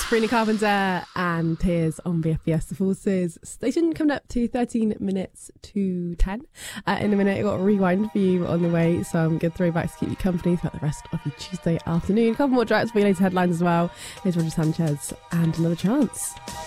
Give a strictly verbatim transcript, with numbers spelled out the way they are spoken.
Sabrina Carpenter and Tears on B F B S The Forces station, coming up to thirteen minutes to ten. Uh, in a minute, I've got a rewind for you on the way, some good throwbacks to keep you company throughout the rest of the Tuesday afternoon. A couple more tracks for your latest headlines as well. Here's Roger Sanchez and Another Chance.